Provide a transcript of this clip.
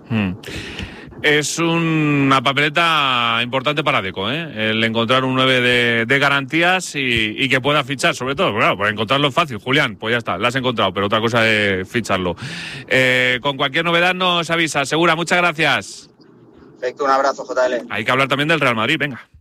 Es una papeleta importante para Deco, el encontrar un 9 de garantías y que pueda fichar, sobre todo, claro, para encontrarlo es fácil. Julián, pues ya está, lo has encontrado, pero otra cosa es ficharlo. Con cualquier novedad nos avisa. Segura, muchas gracias. Perfecto, un abrazo, JL. Hay que hablar también del Real Madrid, venga.